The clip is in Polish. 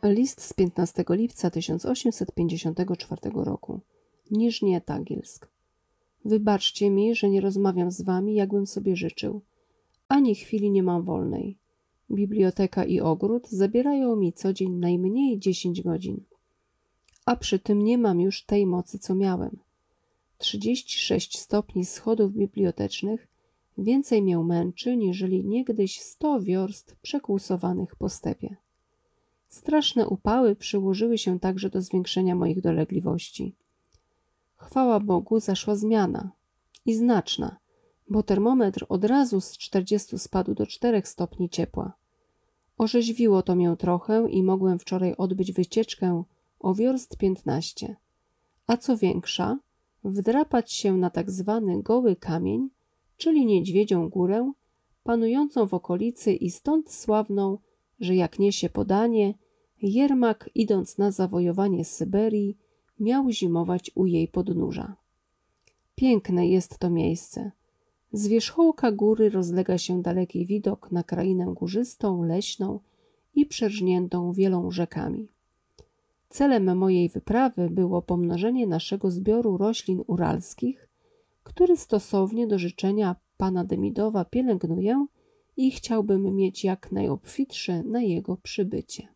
List z 15 lipca 1854 roku. Niżnie Tagilsk. Wybaczcie mi, że nie rozmawiam z wami, jakbym sobie życzył. Ani chwili nie mam wolnej. Biblioteka i ogród zabierają mi co dzień najmniej 10 godzin. A przy tym nie mam już tej mocy, co miałem. 36 stopni schodów bibliotecznych więcej mię męczy, niżeli niegdyś 100 wiorst przekłusowanych po stepie. Straszne upały przyłożyły się także do zwiększenia moich dolegliwości. Chwała Bogu, zaszła zmiana. I znaczna, bo termometr od razu z 40 spadł do 4 stopni ciepła. Orzeźwiło to mię trochę i mogłem wczoraj odbyć wycieczkę o wiorst 15. A co większa, wdrapać się na tak zwany goły kamień, czyli Niedźwiedzią Górę, panującą w okolicy i stąd sławną, że jak niesie podanie, Jermak, idąc na zawojowanie Syberii, miał zimować u jej podnóża. Piękne jest to miejsce. Z wierzchołka góry rozlega się daleki widok na krainę górzystą, leśną i przerżniętą wielą rzekami. Celem mojej wyprawy było pomnożenie naszego zbioru roślin uralskich, który stosownie do życzenia pana Demidowa pielęgnuję i chciałbym mieć jak najobfitsze na jego przybycie.